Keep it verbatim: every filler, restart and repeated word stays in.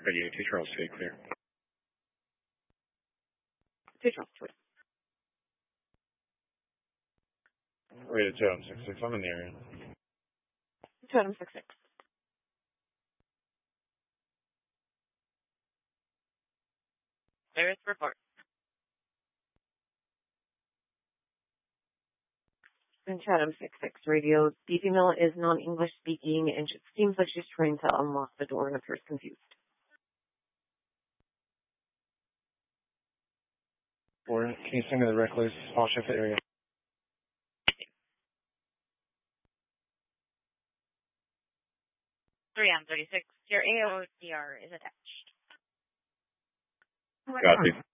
Radio two Charles Street, clear. two Charles Street. Radio two Adam six six, I'm in the area. two Adam six six. Service report. And Chatham six six radio. The female is non-English speaking and it seems like she's trying to unlock the door and appears confused. Or can you send me the recluse? I'll shift the area. three M thirty-six. Your A O D R is attached. Got you.